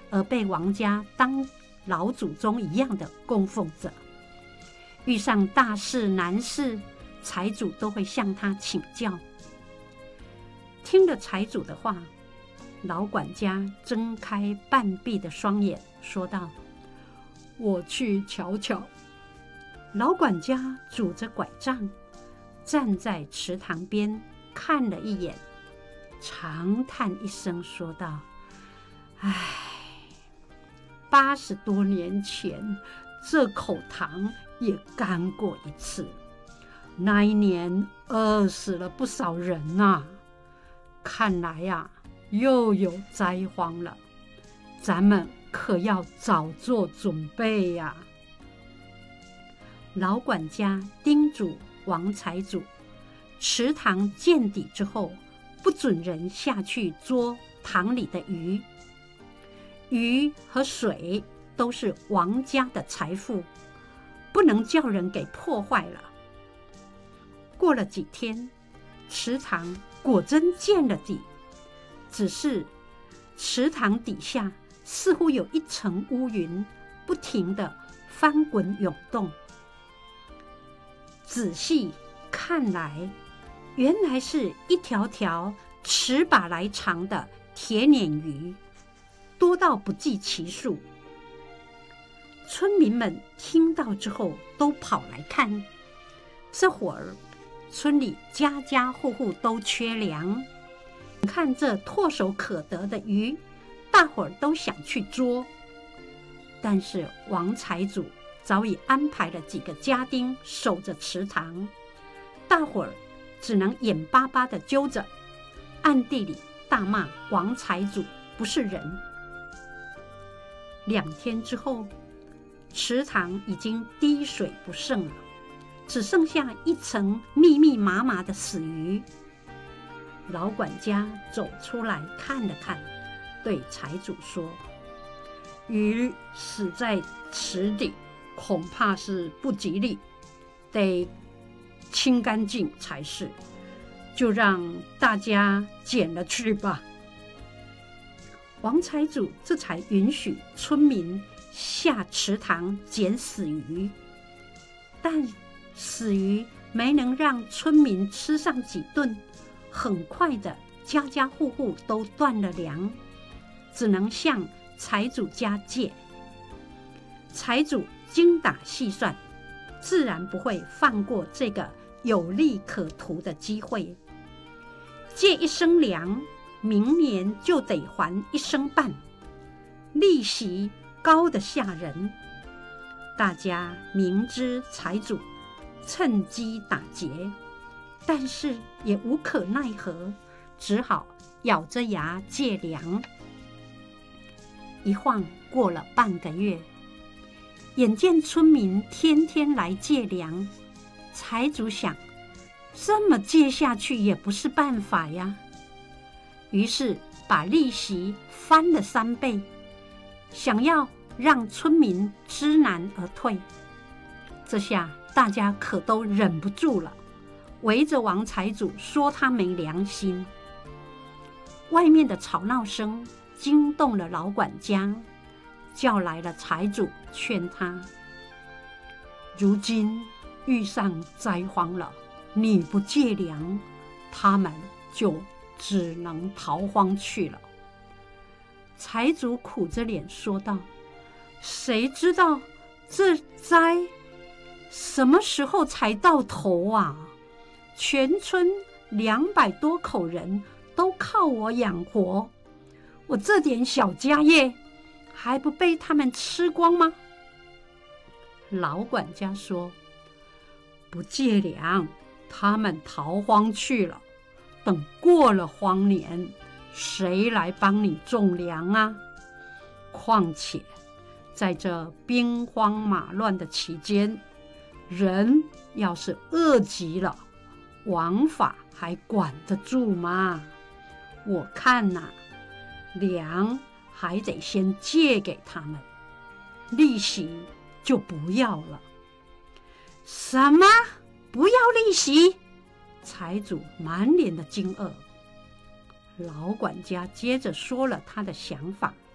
而被王家当老祖宗一样的供奉着。遇上大事难事，财主都会向他请教。听了财主的话，老管家睁开半闭的双眼，说道：“我去瞧瞧。”老管家拄着拐杖，站在池塘边看了一眼，长叹一声，说道：“唉，80多年前，这口塘也干过一次，那一年饿死了不少人啊。看来呀，又有灾荒了，咱们可要早做准备呀。”老管家叮嘱王财主，池塘见底之后，不准人下去捉塘里的鱼。鱼和水都是王家的财富，不能叫人给破坏了。过了几天，池塘果真见了底，只是池塘底下似乎有一层乌云，不停地翻滚涌动。仔细看来，原来是一条条尺把来长的铁鲶鱼，多到不计其数。村民们听到之后都跑来看。这会儿村里家家户户都缺粮，看这唾手可得的鱼，大伙儿都想去捉。但是王财主早已安排了几个家丁守着池塘，大伙儿只能眼巴巴地揪着，暗地里大骂王财主不是人。2天之后，池塘已经滴水不剩了，只剩下一层密密麻麻的死鱼。老管家走出来看了看，对财主说：“鱼死在池底，恐怕是不吉利，得清干净才是，就让大家捡了去吧。”王财主这才允许村民下池塘捡死鱼，但死鱼没能让村民吃上几顿，很快的家家户户都断了粮，只能向财主家借。财主精打细算，自然不会放过这个有利可图的机会。借1升粮，明年就得还1升半，利息高得吓人。大家明知财主趁机打劫，但是也无可奈何，只好咬着牙借粮。一晃过了半个月，眼见村民天天来借粮，财主想，这么借下去也不是办法呀，于是把利息翻了3倍，想要让村民知难而退。这下大家可都忍不住了，围着王财主说他没良心。外面的吵闹声惊动了老管家，叫来了财主，劝他：如今遇上灾荒了，你不借粮，他们就只能逃荒去了。财主苦着脸说道：谁知道这灾什么时候才到头啊？全村200多口人都靠我养活，我这点小家业还不被他们吃光吗？老管家说：不借粮，他们逃荒去了，等过了荒年，谁来帮你种粮啊？况且在这兵荒马乱的期间，人要是饿极了，王法还管得住吗？我看呐，粮还得先借给他们，利息就不要了。什么？不要利息？财主满脸的惊愕。老管家接着说了他的想法：